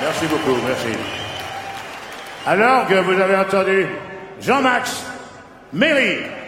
Merci beaucoup, merci. Alors que vous avez entendu Jean-Max Méry.